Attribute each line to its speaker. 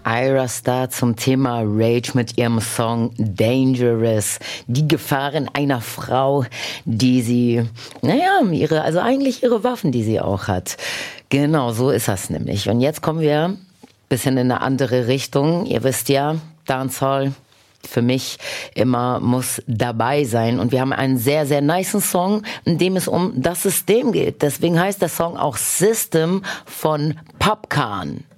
Speaker 1: Ira Star zum Thema Rage mit ihrem Song Dangerous. Die Gefahren einer Frau, die sie, eigentlich ihre Waffen, die sie auch hat. Genau, so ist das nämlich. Und jetzt kommen wir ein bisschen in eine andere Richtung. Ihr wisst ja, Dancehall für mich immer muss dabei sein. Und wir haben einen sehr, sehr nicen Song, in dem es um das System geht. Deswegen heißt der Song auch System von Popcaan.